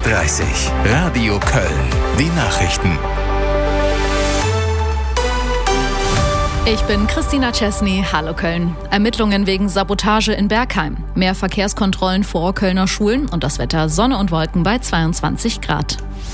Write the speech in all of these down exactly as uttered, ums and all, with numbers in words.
dreißig. Radio Köln. Die Nachrichten. Ich bin Christina Chesney. Hallo Köln. Ermittlungen wegen Sabotage in Bergheim. Mehr Verkehrskontrollen vor Kölner Schulen und das Wetter Sonne und Wolken bei zweiundzwanzig Grad.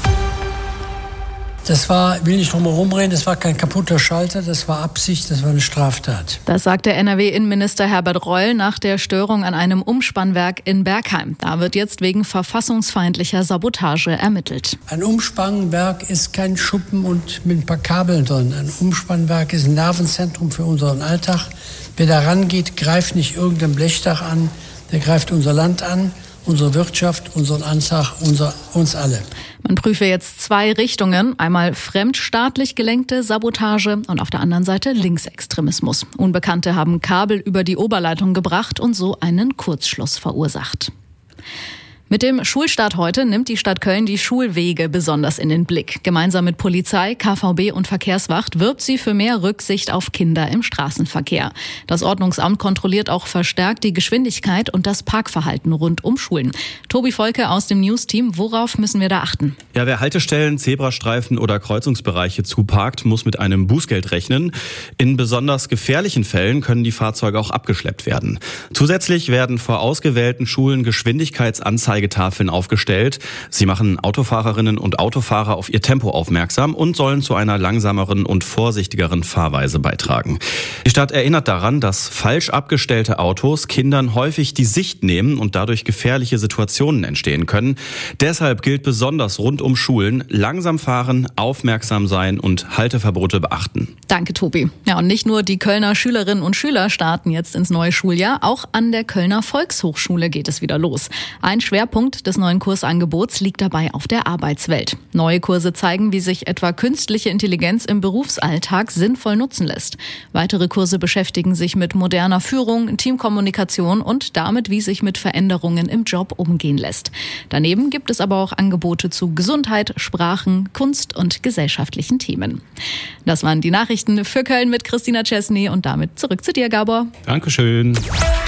Das war, will nicht drum herum reden, das war kein kaputter Schalter, das war Absicht, das war eine Straftat. Das sagt der N R W-Innenminister Herbert Reul nach der Störung an einem Umspannwerk in Bergheim. Da wird jetzt wegen verfassungsfeindlicher Sabotage ermittelt. Ein Umspannwerk ist kein Schuppen und mit ein paar Kabeln drin. Ein Umspannwerk ist ein Nervenzentrum für unseren Alltag. Wer da rangeht, greift nicht irgendein Blechdach an, der greift unser Land an, unsere Wirtschaft, unseren Alltag, unser, uns alle. Man prüfe jetzt zwei Richtungen, einmal fremdstaatlich gelenkte Sabotage und auf der anderen Seite Linksextremismus. Unbekannte haben Kabel über die Oberleitung gebracht und so einen Kurzschluss verursacht. Mit dem Schulstart heute nimmt die Stadt Köln die Schulwege besonders in den Blick. Gemeinsam mit Polizei, K V B und Verkehrswacht wirbt sie für mehr Rücksicht auf Kinder im Straßenverkehr. Das Ordnungsamt kontrolliert auch verstärkt die Geschwindigkeit und das Parkverhalten rund um Schulen. Tobi Volke aus dem News-Team, worauf müssen wir da achten? Ja, wer Haltestellen, Zebrastreifen oder Kreuzungsbereiche zuparkt, muss mit einem Bußgeld rechnen. In besonders gefährlichen Fällen können die Fahrzeuge auch abgeschleppt werden. Zusätzlich werden vor ausgewählten Schulen Geschwindigkeitsanzeigen Tafeln aufgestellt. Sie machen Autofahrerinnen und Autofahrer auf ihr Tempo aufmerksam und sollen zu einer langsameren und vorsichtigeren Fahrweise beitragen. Die Stadt erinnert daran, dass falsch abgestellte Autos Kindern häufig die Sicht nehmen und dadurch gefährliche Situationen entstehen können. Deshalb gilt besonders rund um Schulen: langsam fahren, aufmerksam sein und Halteverbote beachten. Danke, Tobi. Ja, und nicht nur die Kölner Schülerinnen und Schüler starten jetzt ins neue Schuljahr, auch an der Kölner Volkshochschule geht es wieder los. Ein Schwerpunkt Punkt des neuen Kursangebots liegt dabei auf der Arbeitswelt. Neue Kurse zeigen, wie sich etwa künstliche Intelligenz im Berufsalltag sinnvoll nutzen lässt. Weitere Kurse beschäftigen sich mit moderner Führung, Teamkommunikation und damit, wie sich mit Veränderungen im Job umgehen lässt. Daneben gibt es aber auch Angebote zu Gesundheit, Sprachen, Kunst und gesellschaftlichen Themen. Das waren die Nachrichten für Köln mit Christina Chesney und damit zurück zu dir, Gabor. Dankeschön.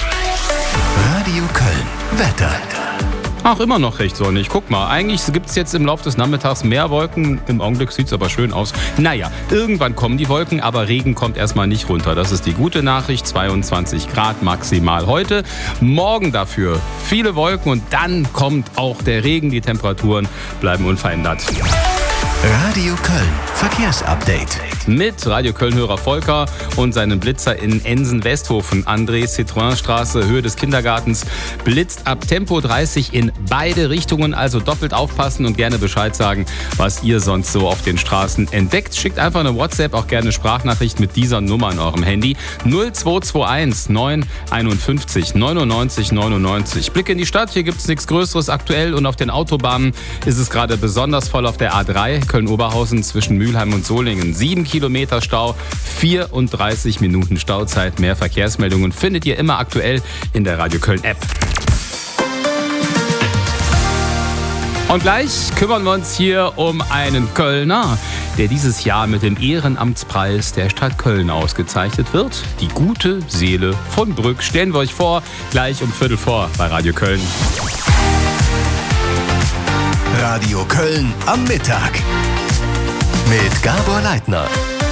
Radio Köln. Wetter. Ach, immer noch recht sonnig. Guck mal, eigentlich gibt es jetzt im Laufe des Nachmittags mehr Wolken. Im Augenblick sieht es aber schön aus. Naja, irgendwann kommen die Wolken, aber Regen kommt erstmal nicht runter. Das ist die gute Nachricht. zweiundzwanzig Grad maximal heute. Morgen dafür viele Wolken und dann kommt auch der Regen. Die Temperaturen bleiben unverändert. Radio Köln. Verkehrsupdate. Mit Radio Köln-Hörer Volker und seinem Blitzer in Ensen-Westhofen. André-Citroën-Straße, Höhe des Kindergartens, blitzt ab Tempo dreißig in beide Richtungen. Also doppelt aufpassen und gerne Bescheid sagen, was ihr sonst so auf den Straßen entdeckt. Schickt einfach eine WhatsApp, auch gerne eine Sprachnachricht mit dieser Nummer in eurem Handy. null zwei zwei eins neun einundfünfzig neunundneunzig neunundneunzig. Blick in die Stadt, hier gibt es nichts Größeres aktuell und auf den Autobahnen ist es gerade besonders voll auf der A drei, Köln-Oberhausen zwischen Mülheim und Solingen. Sieben Kilometer Stau, vierunddreißig Minuten Stauzeit. Mehr Verkehrsmeldungen findet ihr immer aktuell in der Radio Köln App. Und gleich kümmern wir uns hier um einen Kölner, der dieses Jahr mit dem Ehrenamtspreis der Stadt Köln ausgezeichnet wird. Die gute Seele von Brück. Stellen wir euch vor, gleich um Viertel vor bei Radio Köln. Radio Köln am Mittag mit Gabor Leitner.